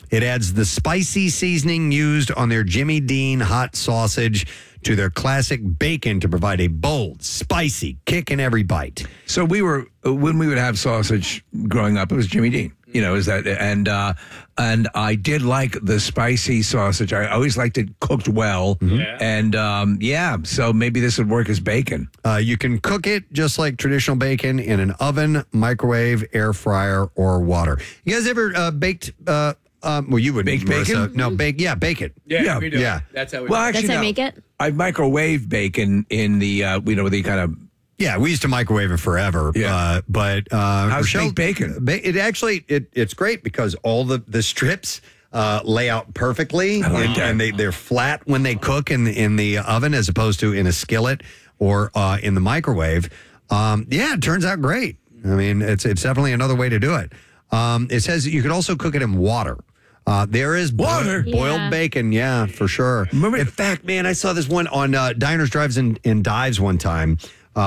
It adds the spicy seasoning used on their Jimmy Dean hot sausage to their classic bacon to provide a bold, spicy kick in every bite. So when we would have sausage growing up, it was Jimmy Dean. Is that and I did like the spicy sausage. I always liked it cooked well, and so maybe this would work as bacon. You can cook it just like traditional bacon in an oven, microwave, air fryer, or water. You guys ever baked? Well, you would bake bacon. No, bake. Yeah, bake it. Yeah, we do. Yeah. That's how we. Well, actually, That's how I make it? I microwave bacon in the the kind of. Yeah, we used to microwave it forever. Yeah. But how's Rochelle, baked bacon? It actually it's great because all the strips lay out perfectly, and they're flat when they cook in the oven as opposed to in a skillet or in the microwave. It turns out great. I mean, it's definitely another way to do it. It says you could also cook it in water. There is water boiled bacon, yeah, for sure. Remember, in fact, man, I saw this one on Diners, Drives, and Dives one time.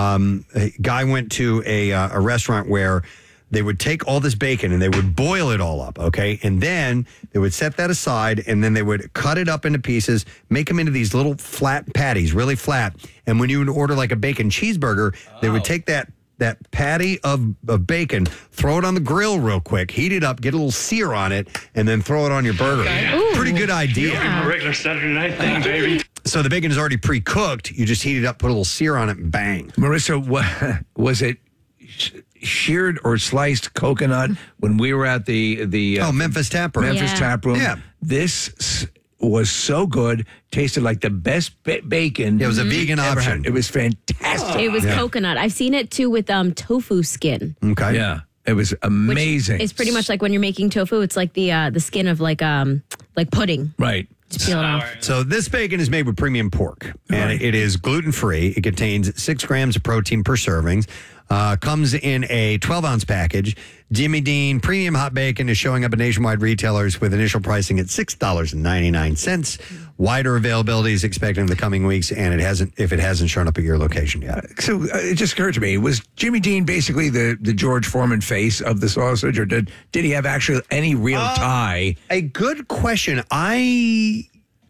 A guy went to a restaurant where they would take all this bacon and they would boil it all up, okay? And then they would set that aside and then they would cut it up into pieces, make them into these little flat patties, really flat. And when you would order like a bacon cheeseburger, they would take that patty of bacon, throw it on the grill real quick, heat it up, get a little sear on it, and then throw it on your burger. Pretty good idea. A regular Saturday night thing, baby. So the bacon is already pre-cooked. You just heat it up, put a little sear on it, and bang. Marissa, was it sheared or sliced coconut when we were at the Memphis Tap Room? Memphis Tap Room. Yeah. This was so good. Tasted like the best bacon. It was a vegan ever option. had. It was fantastic. It was coconut. I've seen it too with tofu skin. Okay. Yeah. It was amazing. It's pretty much like when you're making tofu. It's like the skin of like pudding. Right. Just peel it off. So this bacon is made with premium pork, and it is gluten-free. It contains 6 grams of protein per serving. Comes in a 12-ounce package. Jimmy Dean Premium Hot Bacon is showing up at nationwide retailers with initial pricing at $6.99. Wider availability is expected in the coming weeks, and if it hasn't shown up at your location yet. So it just occurred to me, was Jimmy Dean basically the George Foreman face of the sausage, or did he have actually any real tie? A good question. I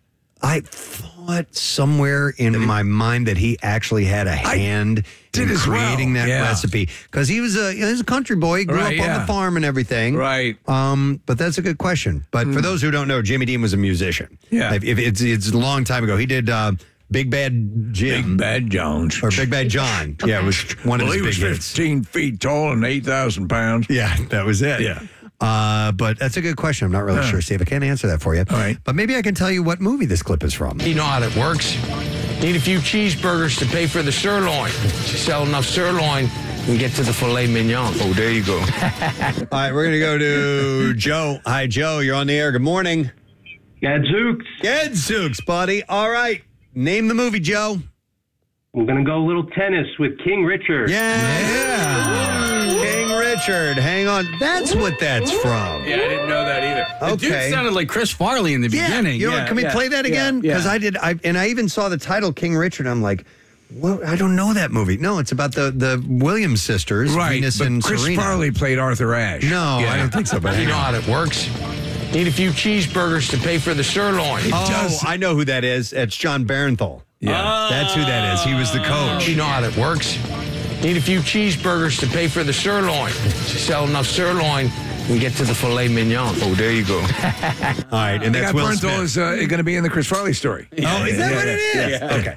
thought somewhere in my mind that he actually had a hand in creating that recipe, because he was a country boy. He grew up on the farm and everything. Right. But that's a good question. But for those who don't know, Jimmy Dean was a musician. Yeah. If it's a long time ago. He did Big Bad Jim. Big Bad Jones. Or Big Bad John. Yeah, it was one of his he big was hits. 15 feet tall and 8,000 pounds. Yeah, that was it. Yeah. But that's a good question. I'm not really sure, Steve. I can't answer that for you. All right. But maybe I can tell you what movie this clip is from. You know how that works. Need a few cheeseburgers to pay for the sirloin. Sell enough sirloin and get to the filet mignon. Oh, there you go. All right, we're going to go to Joe. Hi, Joe. You're on the air. Good morning. Gadzooks. Gadzooks, buddy. All right. Name the movie, Joe. I'm going to go a little tennis with King Richard. Yeah. King Richard. Hang on. That's what that's from. Yeah, I didn't know that either. The Okay. dude sounded like Chris Farley in the beginning. You know what, can we play that again? Because I even saw the title King Richard. I'm like, what? I don't know that movie. No, it's about the Williams sisters, Right. Venus But and Chris Serena. Farley played Arthur Ashe. No, I don't think so. But You know how that works. Need a few cheeseburgers to pay for the sirloin. I know who that is. It's John Barenthal. Yeah. That's who that is. He was the coach. You know how that works. Need a few cheeseburgers to pay for the sirloin. Sell enough sirloin and get to the filet mignon. Oh, there you go. All right, and that's Will Bernthal Smith. is going to be in the Chris Farley story. Oh, is that what it is? Okay.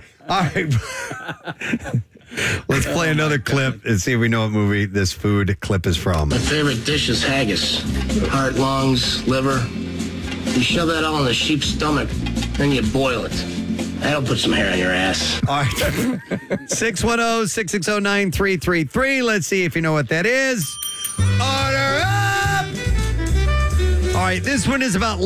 All right. Let's play another clip and see if we know what movie this food clip is from. My favorite dish is haggis. Heart, lungs, liver. You shove that all in the sheep's stomach, then you boil it. That'll put some hair on your ass. All right. 610-660-9333. Let's see if you know what that is. Order up! All right, this one is about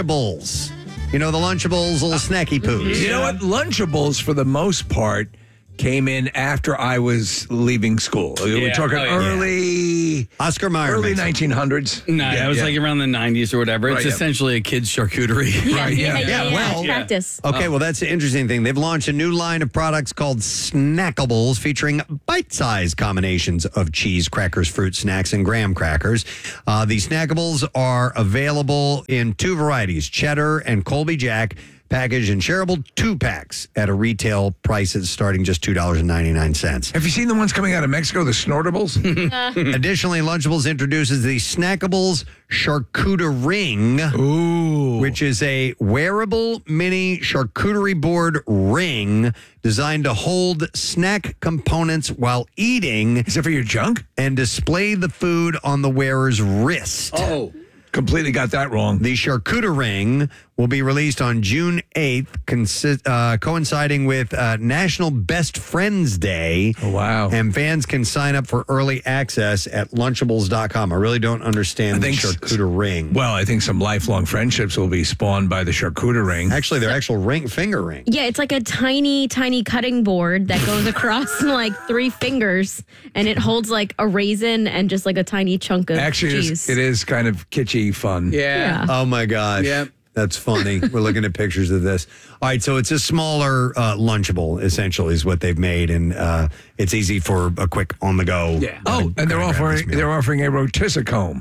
Lunchables. You know the Lunchables, little snacky poos. You know what? Lunchables, for the most part, came in after I was leaving school. We're talking early Oscar Mayer. early makes it. 1900s. No, it was like around the 90s or whatever. It's Right, yeah. essentially a kid's charcuterie. well, practice. Okay, well, that's the interesting thing. They've launched a new line of products called Snackables, featuring bite-sized combinations of cheese, crackers, fruit snacks, and graham crackers. The Snackables are available in two varieties, cheddar and Colby Jack, packaged in shareable 2-packs at a retail prices starting just $2.99. Have you seen the ones coming out of Mexico, the Snortables? Additionally, Lunchables introduces the Snackables Charcuterie Ring, which is a wearable mini charcuterie board ring designed to hold snack components while eating. Is it for your junk? And display the food on the wearer's wrist. Oh. Completely got that wrong. The Charcuterie Ring will be released on June 8th, coinciding with National Best Friends Day. Oh, wow. And fans can sign up for early access at Lunchables.com. I really don't understand the Charcuterie Ring. Well, I think some lifelong friendships will be spawned by the Charcuterie Ring. Actually, they're actual finger ring. Yeah, it's like a tiny, tiny cutting board that goes across like 3 fingers, and it holds like a raisin and just like a tiny chunk of Actually, cheese. it is kind of kitschy fun. Yeah. Oh, my gosh. Yep. That's funny. We're looking at pictures of this. All right, so it's a smaller Lunchable, essentially, is what they've made, and it's easy for a quick on-the-go. Yeah. Oh, and they're offering a rotisserie.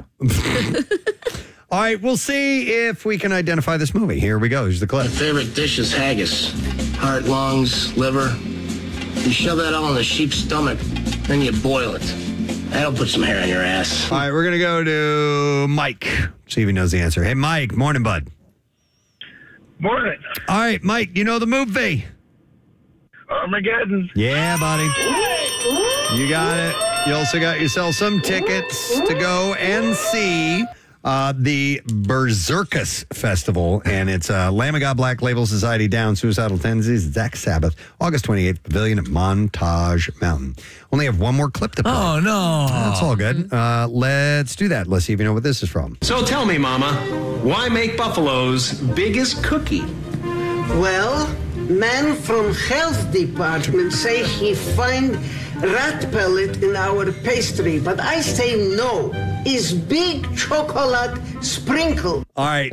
All right, we'll see if we can identify this movie. Here we go. Here's the clip. My favorite dish is haggis. Heart, lungs, liver. You shove that all in the sheep's stomach, then you boil it. That'll put some hair on your ass. All right, we're going to go to Mike. See if he knows the answer. Hey, Mike. Morning, bud. Morning. All right, Mike, you know the movie? Armageddon. Yeah, buddy. You got it. You also got yourself some tickets to go and see the Berserkus Festival, and it's Lamb of God Black Label Society Down, Suicidal Tendencies, Zach Sabbath, August 28th, Pavilion at Montage Mountain. Only have one more clip to play. Oh, no. That's all good. Let's do that. Let's see if you know what this is from. So tell me, Mama, why make Buffalo's biggest cookie? Well, man from health department say he find rat pellet in our pastry, but I say no. Is big chocolate sprinkle. All right.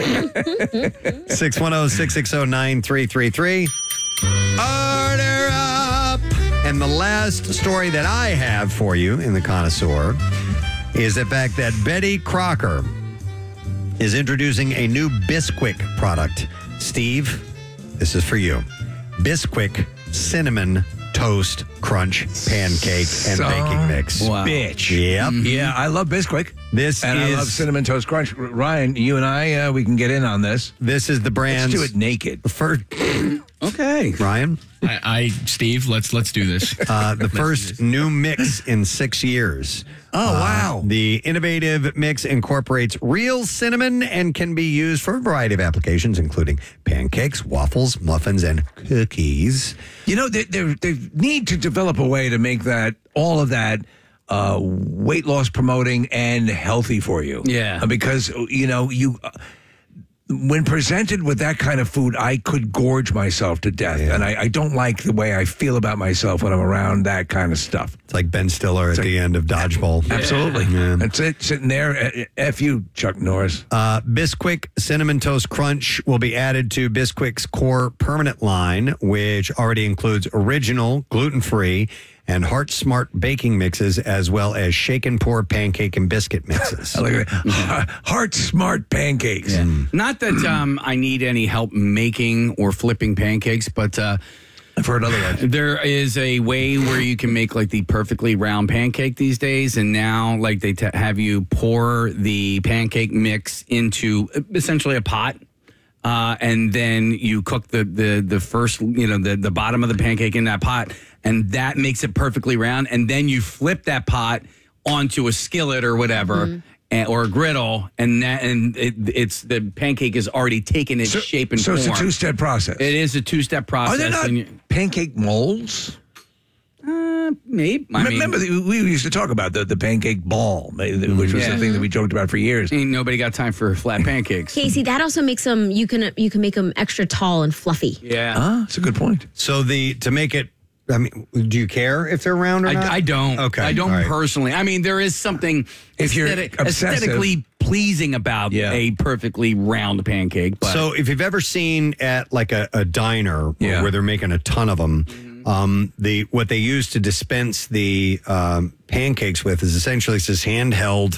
610-660-9333. Order up. And the last story that I have for you in the Connoisseur is the fact that Betty Crocker is introducing a new Bisquick product. Steve, this is for you. Bisquick Cinnamon Toast Crunch Pancake and Baking Mix. Wow. Bitch. Yep. Yeah, I love Bisquick. I love Cinnamon Toast Crunch. Ryan, you and I, we can get in on this. This is the brand. Let's do it naked. Okay. Ryan? Steve, let's do this. The first new mix in 6 years. Oh, wow. The innovative mix incorporates real cinnamon and can be used for a variety of applications, including pancakes, waffles, muffins, and cookies. You know, they need to develop a way to make that all of that weight loss promoting and healthy for you. Yeah. Because, you know, when presented with that kind of food, I could gorge myself to death. Yeah. And I don't like the way I feel about myself when I'm around that kind of stuff. It's like Ben Stiller at the end of Dodgeball. Absolutely. Yeah. That's it, sitting there. F you, Chuck Norris. Bisquick Cinnamon Toast Crunch will be added to Bisquick's core permanent line, which already includes original, gluten-free, and Heart Smart baking mixes, as well as shake and pour pancake and biscuit mixes. Heart Smart pancakes. Yeah. Not that I need any help making or flipping pancakes, but I've heard otherwise. There is a way where you can make like the perfectly round pancake these days, and now like they have you pour the pancake mix into essentially a pot. And then you cook the first, the bottom of the pancake in that pot, and that makes it perfectly round. And then you flip that pot onto a skillet or whatever, or a griddle, and it's the pancake is already taken its shape and form. So it's a two-step process. It is a two-step process. Are there not pancake molds? Maybe. Remember, we used to talk about the pancake ball, which was the thing that we joked about for years. Ain't nobody got time for flat pancakes. Casey, that also makes them. You can make them extra tall and fluffy. Yeah, that's a good point. So to make it I mean, do you care if they're round or not? I don't. Okay. I don't all right. personally. I mean, there is something If you're aesthetically pleasing about a perfectly round pancake. But So if you've ever seen at like a diner where they're making a ton of them, what they use to dispense the pancakes with is essentially this handheld.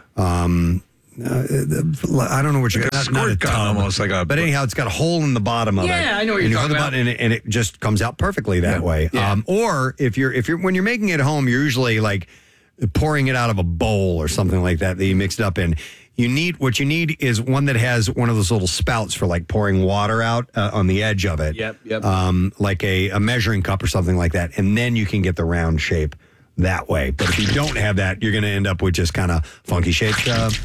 I don't know what you're Like a squirt gun, almost like a. But anyhow, it's got a hole in the bottom of it. Yeah, I know what and you're you hold talking the about. button and it just comes out perfectly that way. Yeah. Or if you're when you're making it at home, you're usually like pouring it out of a bowl or something like that you mix it up in. What you need is one that has one of those little spouts for like pouring water out on the edge of it. Yep. Like a measuring cup or something like that, and then you can get the round shape that way. But if you don't have that, you're going to end up with just kind of funky shaped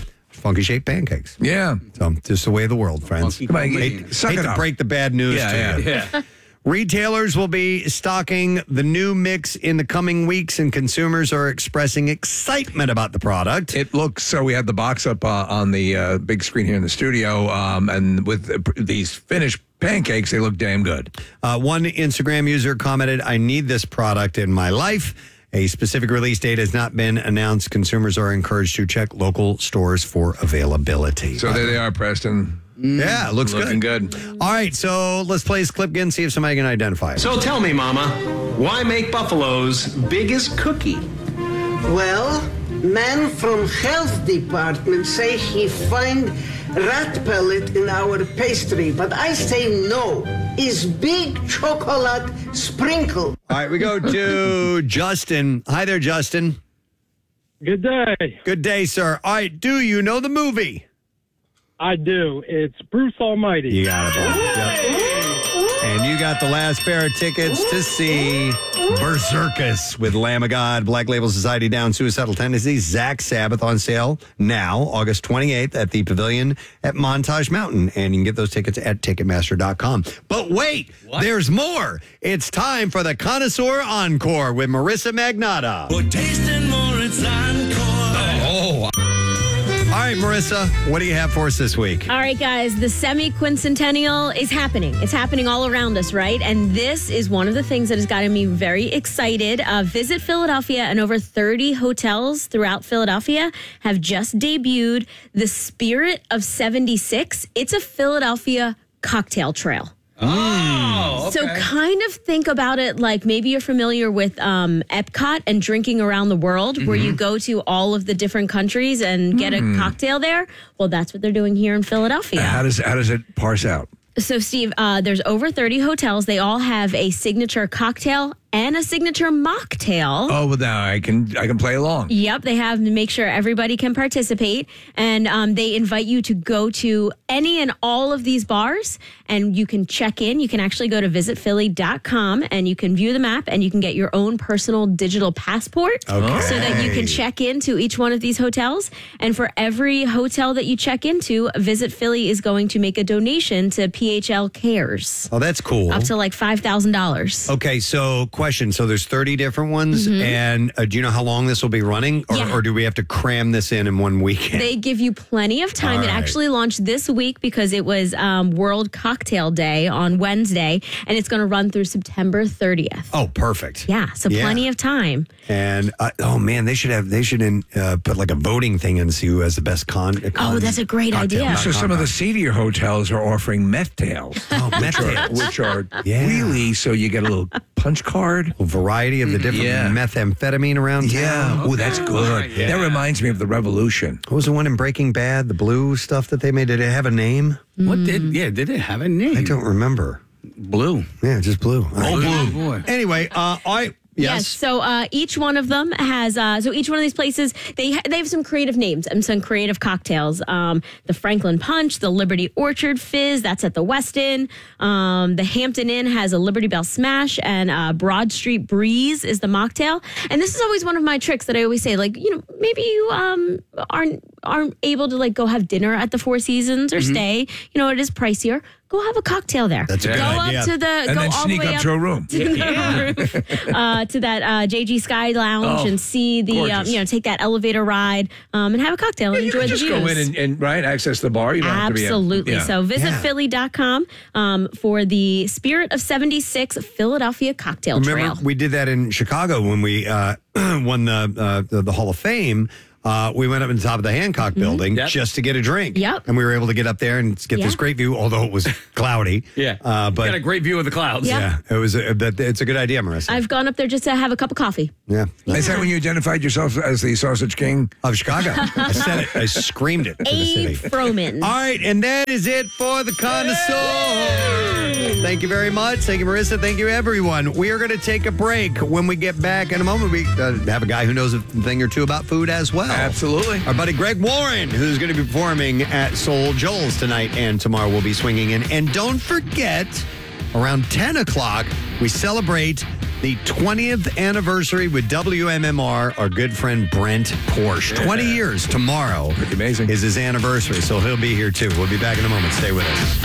pancakes. Yeah. So just the way of the world, friends. Come on, Hate suck it to up. break the bad news to you. Yeah. Retailers will be stocking the new mix in the coming weeks, and consumers are expressing excitement about the product. It looks so. We had the box up on the big screen here in the studio, and with these finished pancakes, they look damn good. One Instagram user commented, "I need this product in my life." A specific release date has not been announced. Consumers are encouraged to check local stores for availability. So there they are, Preston. Yeah, looks Looking good. All right, so let's play this clip again, see if somebody can identify it. So tell me, Mama, why make Buffalo's biggest cookie? Well, man from health department say he find rat pellet in our pastry, but I say no. It's big chocolate sprinkle. All right, we go to Justin. Hi there, Justin. Good day. Good day, sir. All right, do you know the movie? I do. It's Bruce Almighty. You got it, buddy. Yep. And you got the last pair of tickets to see Berserkus with Lamb of God, Black Label Society down Suicidal Tendencies, Zach Sabbath on sale now, August 28th at the Pavilion at Montage Mountain. And you can get those tickets at Ticketmaster.com. But wait, there's more. It's time for the Connoisseur Encore with Marissa Magnata. We're tasting more, it's encore. Oh. All right, Marissa, what do you have for us this week? All right, guys, the semi-quincentennial is happening. It's happening all around us, right? And this is one of the things that has gotten me very excited. Visit Philadelphia, and over 30 hotels throughout Philadelphia have just debuted the Spirit of 76. It's a Philadelphia cocktail trail. Oh, So kind of think about it like maybe you're familiar with Epcot and drinking around the world, where you go to all of the different countries and get a cocktail there. Well, that's what they're doing here in Philadelphia. How does it parse out? So, Steve, there's over 30 hotels. They all have a signature cocktail and a signature mocktail. Oh, well, now I can play along. Yep, they have to make sure everybody can participate. And they invite you to go to any and all of these bars, and you can check in. You can actually go to visitphilly.com, and you can view the map, and you can get your own personal digital passport so that you can check into each one of these hotels. And for every hotel that you check into, Visit Philly is going to make a donation to PHL Cares. Oh, that's cool. Up to like $5,000. Okay, so question. So there's 30 different ones, and do you know how long this will be running? Or do we have to cram this in one weekend? They give you plenty of time. All It right. actually launched this week because it was World Cocktail Day on Wednesday, and it's going to run through September 30th. Oh, perfect. Yeah, so plenty of time. And oh man, they should put like a voting thing and see who has the best Oh, that's a great idea. So some of the seedier hotels are offering meth tails. Oh, meth tails. Which are really, so you get a little punch card. A variety of the different methamphetamine around town. Yeah. Oh, that's good. Yeah. That reminds me of the Revolution. What was the one in Breaking Bad? The blue stuff that they made? Did it have a name? Did it have a name? I don't remember. Blue. Yeah, just blue. Oh, boy. Anyway, Yes. So each one of them has. So each one of these places, they have some creative names and some creative cocktails. The Franklin Punch, the Liberty Orchard Fizz, that's at the Westin. The Hampton Inn has a Liberty Bell Smash, and Broad Street Breeze is the mocktail. And this is always one of my tricks that I always say, like, maybe you aren't aren't able to like go have dinner at the Four Seasons or stay, it is pricier. Go have a cocktail there. That's a good idea. Up to the And go then all sneak the way up to a room. to the roof, to that JG Sky Lounge and see the gorgeous. take that elevator ride and have a cocktail and You enjoy can the just views. go in and access the bar. You don't have to be Absolutely. So visit Yeah. Philly.com for the Spirit of 76 Philadelphia Cocktail Remember, Trail. we did that in Chicago when we won the Hall of Fame. We went up on top of the Hancock building just to get a drink. Yep. And we were able to get up there and get this great view, although it was cloudy. Yeah. But Got a great view of the clouds. Yeah. it was. It's a good idea, Marissa. I've gone up there just to have a cup of coffee. yeah. Is that when you identified yourself as the Sausage King? Of Chicago. I said it. I screamed it to the Abe city. Froman. All right, and that is it for the connoisseur. Thank you very much. Thank you, Marissa. Thank you, everyone. We are going to take a break. When we get back in a moment, we have a guy who knows a thing or two about food as well. Absolutely. Our buddy Greg Warren, who's going to be performing at Soul Joel's tonight and tomorrow, will be swinging in. And don't forget, around 10 o'clock, we celebrate the 20th anniversary with WMMR, our good friend Brent Porsche. 20 years tomorrow. Pretty amazing. Is his anniversary, so he'll be here too. We'll be back in a moment. Stay with us.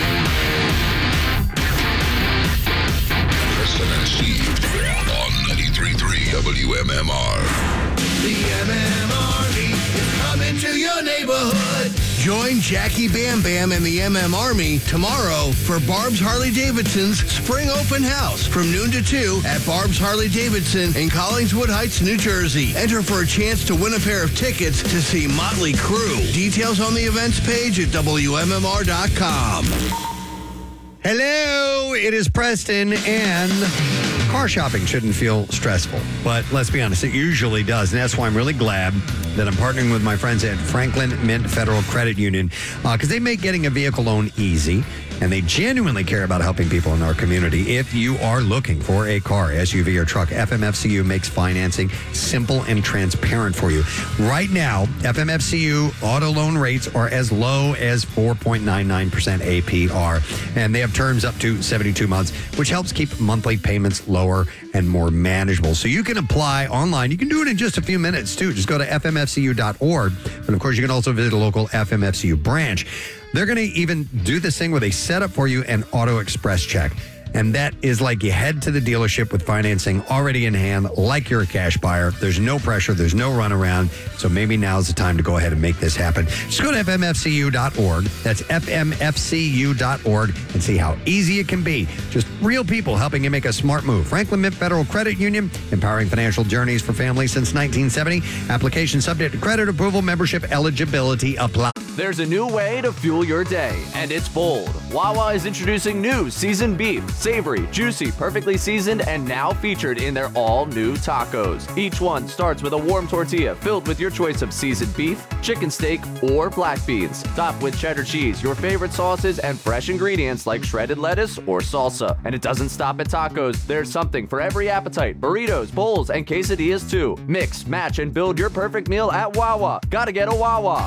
Preston and Steve on 93.3 WMMR. The MMRE is coming to your neighborhood. Join Jackie Bam Bam and the MM Army tomorrow for Barb's Harley-Davidson's Spring Open House from noon to 2 at Barb's Harley-Davidson in Collingswood Heights, New Jersey. Enter for a chance to win a pair of tickets to see Motley Crue. Details on the events page at WMMR.com. Hello, it is Preston, and car shopping shouldn't feel stressful, but let's be honest, it usually does, and that's why I'm really glad that I'm partnering with my friends at Franklin Mint Federal Credit Union, because they make getting a vehicle loan easy, and they genuinely care about helping people in our community. If you are looking for a car, SUV, or truck, FMFCU makes financing simple and transparent for you. Right now, FMFCU auto loan rates are as low as 4.99% APR, and they have terms up to 72 months, which helps keep monthly payments lower and more manageable. So you can apply online. You can do it in just a few minutes, too. Just go to fmfcu.org. And, of course, you can also visit a local FMFCU branch. They're going to even do this thing where they set up for you an auto express check. And that is like you head to the dealership with financing already in hand, like you're a cash buyer. There's no pressure. There's no runaround. So maybe now's the time to go ahead and make this happen. Just go to fmfcu.org. That's fmfcu.org and see how easy it can be. Just real people helping you make a smart move. Franklin Mint Federal Credit Union, empowering financial journeys for families since 1970. Application subject to credit approval. Membership eligibility apply. There's a new way to fuel your day, and it's bold. Wawa is introducing new seasoned beef, savory, juicy, perfectly seasoned, and now featured in their all-new tacos. Each one starts with a warm tortilla filled with your choice of seasoned beef, chicken steak, or black beans. Topped with cheddar cheese, your favorite sauces, and fresh ingredients like shredded lettuce or salsa. And it doesn't stop at tacos. There's something for every appetite. Burritos, bowls, and quesadillas too. Mix, match, and build your perfect meal at Wawa. Gotta get a Wawa.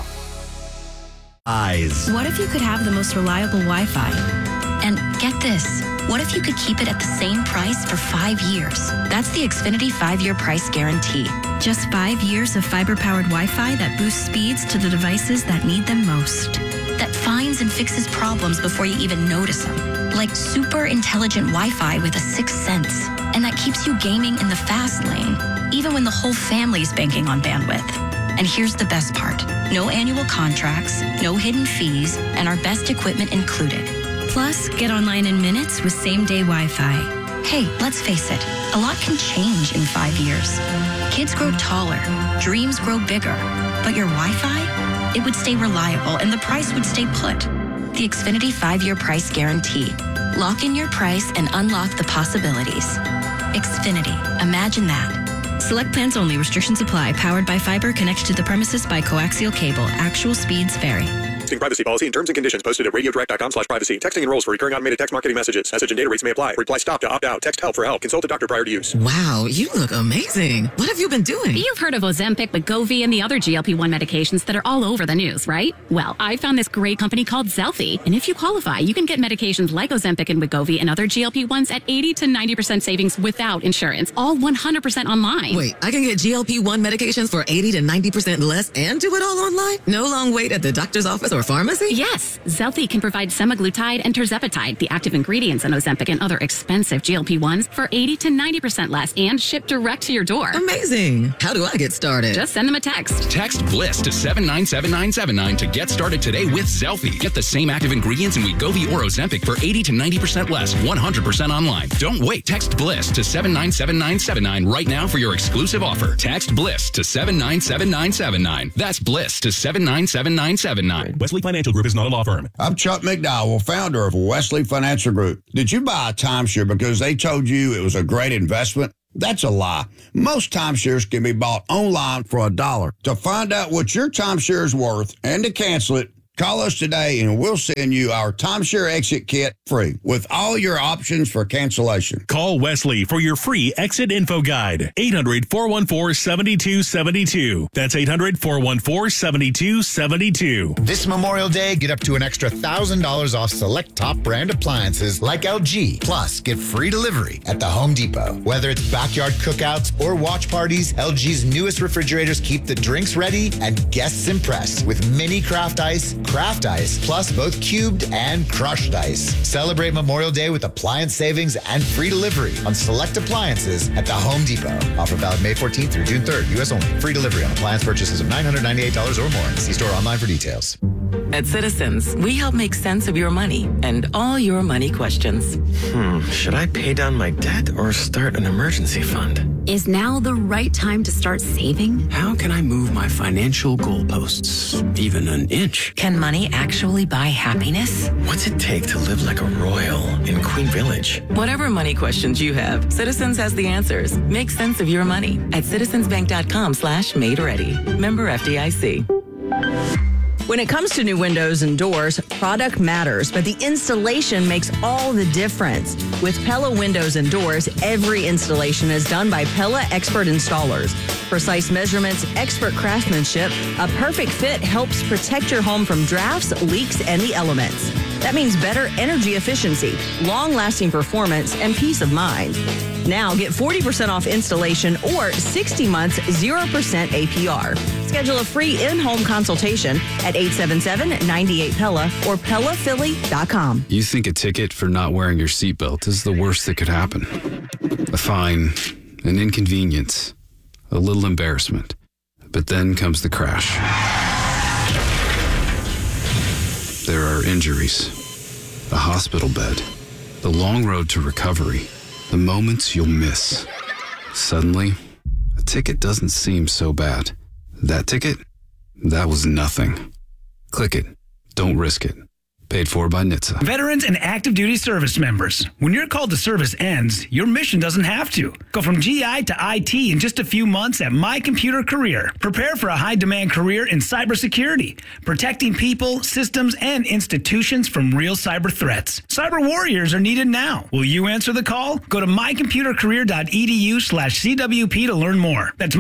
Eyes. What if you could have the most reliable Wi-Fi? And get this, what if you could keep it at the same price for 5 years? That's the Xfinity 5-year price guarantee. Just 5 years of fiber-powered Wi-Fi that boosts speeds to the devices that need them most. That finds and fixes problems before you even notice them. Like super intelligent Wi-Fi with a sixth sense. And that keeps you gaming in the fast lane, even when the whole family's banking on bandwidth. And here's the best part. No annual contracts, no hidden fees, and our best equipment included. Plus, get online in minutes with same-day Wi-Fi. Hey, let's face it, a lot can change in 5 years. Kids grow taller, dreams grow bigger, but your Wi-Fi? It would stay reliable and the price would stay put. The Xfinity 5-year price guarantee. Lock in your price and unlock the possibilities. Xfinity, imagine that. Select plans only. Restrictions apply. Powered by fiber. Connected to the premises by coaxial cable. Actual speeds vary. See privacy policy and terms and conditions posted at radiodirect.com/privacy. Texting enrolls for recurring automated text marketing messages. Message and data rates may apply. Reply stop to opt out. Text help for help. Consult a doctor prior to use. Wow, you look amazing. What have you been doing? You've heard of Ozempic, Wegovy, and the other GLP-1 medications that are all over the news, right? Well, I found this great company called Zelfie, and if you qualify, you can get medications like Ozempic and Wegovy and other GLP-1s at 80 to 90% savings without insurance, all 100% online. Wait, I can get GLP-1 medications for 80 to 90% less and do it all online? No long wait at the doctor's office or pharmacy? Yes, Zelfie can provide semaglutide and tirzepatide, the active ingredients in Ozempic and other expensive GLP-1s, for 80 to 90% less and shipped direct to your door. Amazing. How do I get started? Just send them a text. Text BLISS to 797979 to get started today with Zelfie. Get the same active ingredients in Wegovy or Ozempic for 80 to 90% less, 100% online. Don't wait. Text BLISS to 797979 right now for your exclusive offer. Text BLISS to 797979. That's BLISS to 797979. Wesley Financial Group is not a law firm. I'm Chuck McDowell, founder of Wesley Financial Group. Did you buy a timeshare because they told you it was a great investment? That's a lie. Most timeshares can be bought online for $1. To find out what your timeshare is worth and to cancel it, call us today and we'll send you our timeshare exit kit free with all your options for cancellation. Call Wesley for your free exit info guide. 800-414-7272. That's 800-414-7272. This Memorial Day, get up to an extra $1,000 off select top brand appliances like LG. Plus, get free delivery at the Home Depot. Whether it's backyard cookouts or watch parties, LG's newest refrigerators keep the drinks ready and guests impressed with mini craft ice, plus both cubed and crushed ice. Celebrate Memorial Day with appliance savings and free delivery on select appliances at the Home Depot. Offer valid May 14th through June 3rd, U.S. only. Free delivery on appliance purchases of $998 or more. See store online for details. At Citizens, we help make sense of your money and all your money questions. Should I pay down my debt or start an emergency fund? Is now the right time to start saving? How can I move my financial goalposts even an inch? Can money actually buy happiness? What's it take to live like a royal in Queen Village? Whatever money questions you have, Citizens has the answers. Make sense of your money at citizensbank.com/made-ready. Member FDIC. When it comes to new windows and doors, product matters, but the installation makes all the difference. With Pella Windows and Doors, every installation is done by Pella expert installers. Precise measurements, expert craftsmanship, a perfect fit helps protect your home from drafts, leaks, and the elements. That means better energy efficiency, long-lasting performance, and peace of mind. Now get 40% off installation or 60 months 0% APR. Schedule a free in-home consultation at 877-98-PELLA or PellaPhilly.com. You think a ticket for not wearing your seatbelt is the worst that could happen. A fine, an inconvenience, a little embarrassment. But then comes the crash. There are injuries, a hospital bed, the long road to recovery, the moments you'll miss. Suddenly, a ticket doesn't seem so bad. That ticket? That was nothing. Click it. Don't risk it. Paid for by NHTSA. Veterans and active duty service members. When your call to service ends, your mission doesn't have to. Go from GI to IT in just a few months at My Computer Career. Prepare for a high-demand career in cybersecurity, protecting people, systems, and institutions from real cyber threats. Cyber warriors are needed now. Will you answer the call? Go to mycomputercareer.edu/CWP to learn more. That's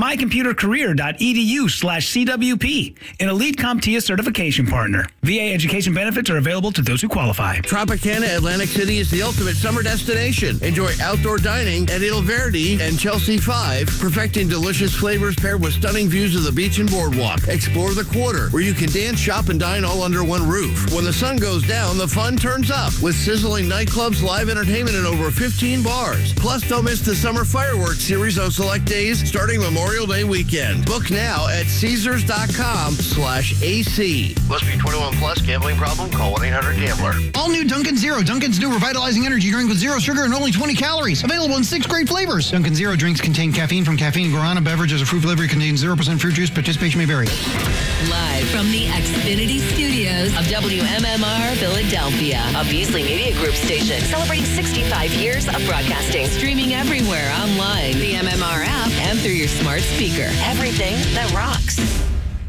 mycomputercareer.edu/CWP. An Elite CompTIA certification partner. VA education benefits are available to those who qualify. Tropicana Atlantic City is the ultimate summer destination. Enjoy outdoor dining at Il Verde and Chelsea 5, perfecting delicious flavors paired with stunning views of the beach and boardwalk. Explore the Quarter, where you can dance, shop, and dine all under one roof. When the sun goes down, the fun turns up with sizzling nightclubs, live entertainment, and over 15 bars. Plus, don't miss the summer fireworks series on select days starting Memorial Day weekend. Book now at Caesars.com/AC. Must be 21 plus. Gambling problem? Call 1-800-GAMBLER. All new Dunkin' Zero. Dunkin's new revitalizing energy drink with zero sugar and only 20 calories. Available in 6 great flavors. Dunkin' Zero drinks contain caffeine from Caffeine Guarana. Beverages or fruit delivery contains 0% fruit juice. Participation may vary. Live from the Xfinity Studios of WMMR Philadelphia, a Beasley Media Group station celebrating 65 years of broadcasting. Streaming everywhere online, the MMR app, and through your smart speaker. Everything that rocks.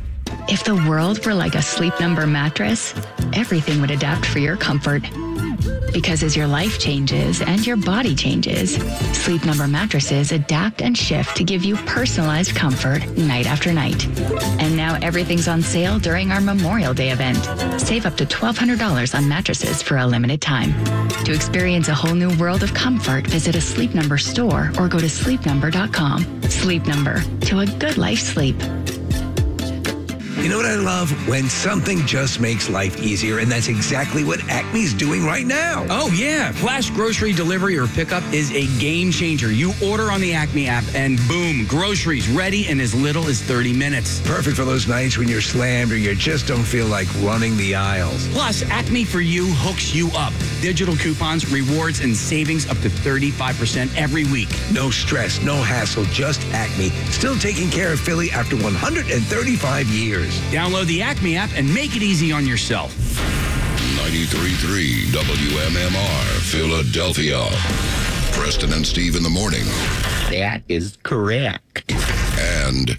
If the world were like a Sleep Number mattress, everything would adapt for your comfort. Because as your life changes and your body changes, Sleep Number mattresses adapt and shift to give you personalized comfort night after night. And now everything's on sale during our Memorial Day event. Save up to $1,200 on mattresses for a limited time. To experience a whole new world of comfort, visit a Sleep Number store or go to sleepnumber.com. Sleep Number, to a good life sleep. You know what I love? When something just makes life easier, and that's exactly what Acme's doing right now. Oh, yeah. Flash grocery delivery or pickup is a game changer. You order on the Acme app, and boom, groceries ready in as little as 30 minutes. Perfect for those nights when you're slammed or you just don't feel like running the aisles. Plus, Acme for You hooks you up. Digital coupons, rewards, and savings up to 35% every week. No stress, no hassle, just Acme. Still taking care of Philly after 135 years. Download the Acme app and make it easy on yourself. 93.3 WMMR, Philadelphia. Preston and Steve in the morning. That is correct. And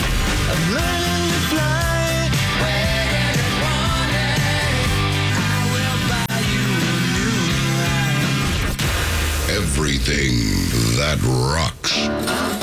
everything that rocks.